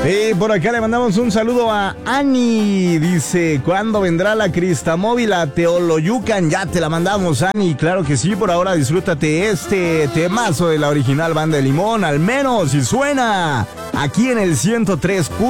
Por acá le mandamos un saludo a Ani. Dice, ¿cuándo vendrá la Cristamóvil a Teoloyucan? Ya te la mandamos, Ani. Claro que sí, por ahora disfrútate este temazo de la original Banda de Limón, al menos si suena aquí en el 103.